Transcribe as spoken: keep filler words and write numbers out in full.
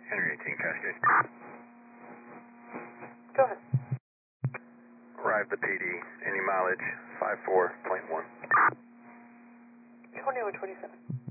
Henry eighteen Cascade. Go ahead. Arrived the P D. Any mileage? five four point one. twenty-one twenty-seven.